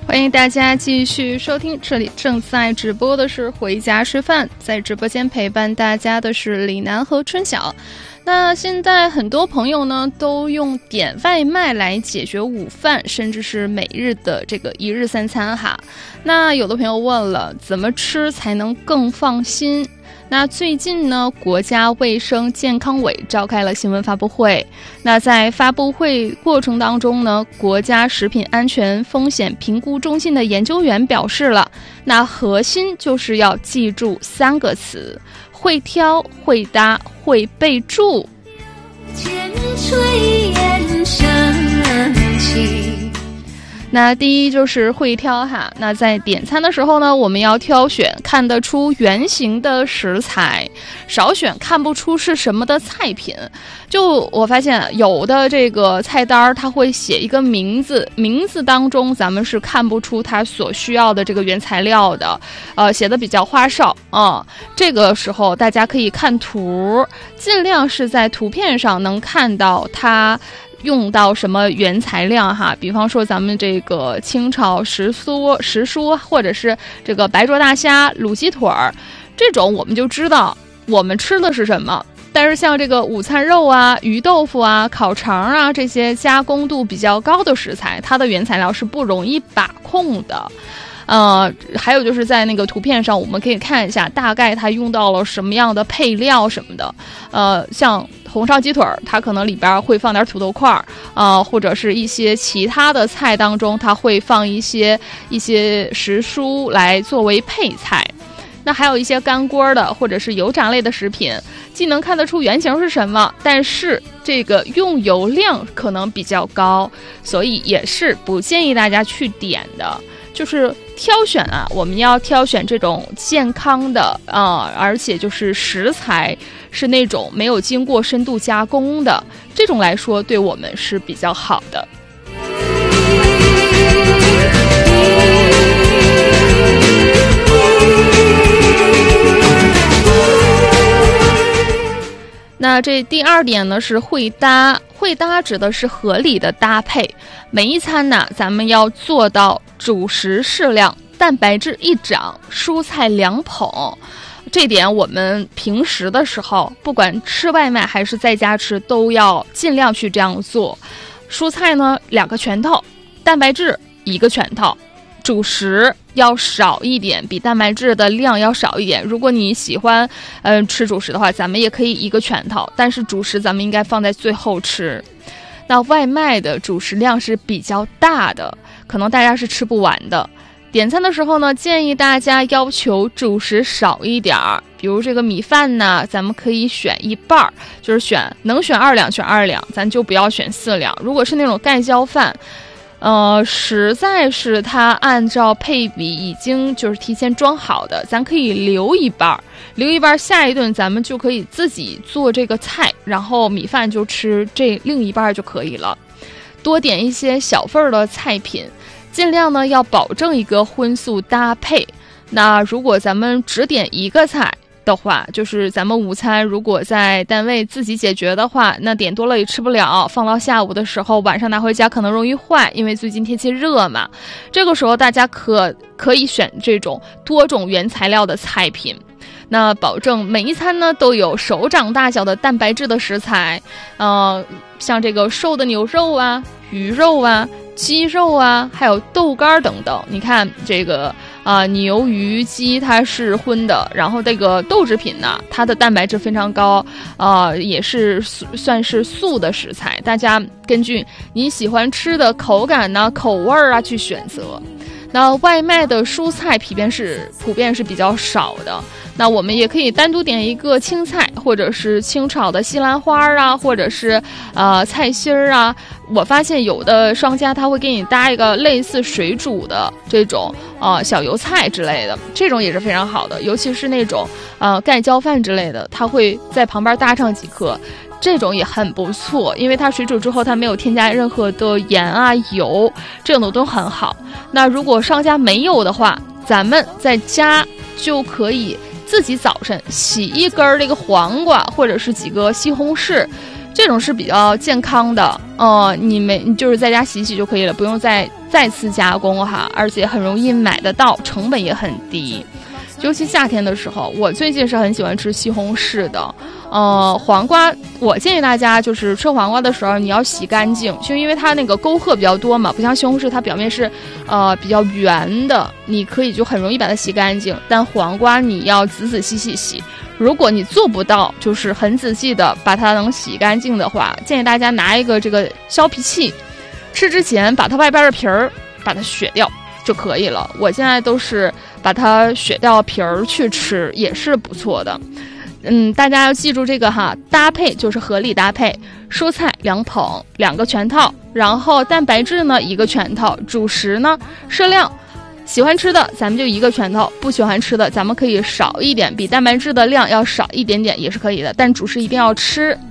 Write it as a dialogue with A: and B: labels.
A: 欢迎大家继续收听，这里正在直播的是回家吃饭，在直播间陪伴大家的是李楠和春晓。那现在很多朋友呢都用点外卖来解决午饭甚至是每日的这个一日三餐哈。那有的朋友问了，怎么吃才能更放心？那最近呢，国家卫生健康委召开了新闻发布会。那在发布会过程当中呢，国家食品安全风险评估中心的研究员表示了，那核心就是要记住3个词：会挑、会搭、会备注。千炊烟升起。那第一就是会挑哈，那在点餐的时候呢，我们要挑选看得出原型的食材，少选看不出是什么的菜品。就我发现有的这个菜单它会写一个名字，名字当中咱们是看不出它所需要的这个原材料的，写的比较花哨啊。这个时候大家可以看图，尽量是在图片上能看到它用到什么原材料哈，比方说咱们这个清炒时蔬，或者是这个白灼大虾、卤鸡腿儿，这种我们就知道我们吃的是什么。但是像这个午餐肉啊、鱼豆腐啊、烤肠啊这些加工度比较高的食材，它的原材料是不容易把控的。还有就是在那个图片上我们可以看一下大概它用到了什么样的配料什么的，像红烧鸡腿它可能里边会放点土豆块，或者是一些其他的菜当中它会放一些时蔬来作为配菜。那还有一些干锅的或者是油炸类的食品，既能看得出原型是什么，但是这个用油量可能比较高，所以也是不建议大家去点的。就是挑选啊，我们要挑选这种健康的而且就是食材是那种没有经过深度加工的，这种来说对我们是比较好的。那这第2点呢是会搭，会搭指的是合理的搭配。每一餐呢，咱们要做到主食适量，蛋白质1掌，蔬菜2捧。这点我们平时的时候，不管吃外卖还是在家吃，都要尽量去这样做。蔬菜呢2个拳头，蛋白质1个拳头。主食要少一点，比蛋白质的量要少一点。如果你喜欢吃主食的话，咱们也可以1个拳头，但是主食咱们应该放在最后吃。那外卖的主食量是比较大的，可能大家是吃不完的。点餐的时候呢，建议大家要求主食少一点儿，比如这个米饭呢，咱们可以选1半，就是能选2两选2两，咱就不要选4两。如果是那种盖浇饭，实在是它按照配比已经就是提前装好的，咱可以留一半，下一顿咱们就可以自己做这个菜，然后米饭就吃这另一半就可以了。多点一些小份的菜品，尽量呢要保证一个荤素搭配。那如果咱们只点1个菜的话，就是咱们午餐如果在单位自己解决的话，那点多了也吃不了，放到下午的时候晚上拿回家可能容易坏，因为最近天气热嘛。这个时候大家可以选这种多种原材料的菜品，那保证每一餐呢都有手掌大小的蛋白质的食材，像这个瘦的牛肉啊、鱼肉啊、鸡肉啊，还有豆干等等。你看这个牛鱼鸡它是荤的，然后这个豆制品呢，它的蛋白质非常高，也是算是素的食材。大家根据你喜欢吃的口感呢、口味啊去选择。那外卖的蔬菜普遍是比较少的，那我们也可以单独点一个青菜，或者是清炒的西兰花啊，或者是菜心儿啊。我发现有的商家他会给你搭一个类似水煮的这种小油菜之类的，这种也是非常好的，尤其是那种盖浇饭之类的，他会在旁边搭上几颗。这种也很不错，因为它水煮之后它没有添加任何的盐啊油，这种都很好。那如果商家没有的话，咱们在家就可以自己早晨洗一根这个黄瓜或者是几个西红柿， 这种是比较健康的。你就是在家洗洗就可以了，不用再次加工哈，而且很容易买得到，成本也很低。尤其夏天的时候，我最近是很喜欢吃西红柿的。黄瓜，我建议大家就是吃黄瓜的时候你要洗干净，就因为它那个沟壑比较多嘛，不像西红柿它表面是比较圆的，你可以就很容易把它洗干净。但黄瓜你要仔仔细细洗，如果你做不到就是很仔细的把它能洗干净的话，建议大家拿一个这个削皮器，吃之前把它外边的皮儿把它削掉就可以了。我现在都是把它削掉皮儿去吃，也是不错的。大家要记住这个哈，搭配就是合理搭配，蔬菜2捧2个拳头，然后蛋白质呢1个拳头，主食呢适量，喜欢吃的咱们就1个拳头，不喜欢吃的咱们可以少一点，比蛋白质的量要少一点点也是可以的，但主食一定要吃。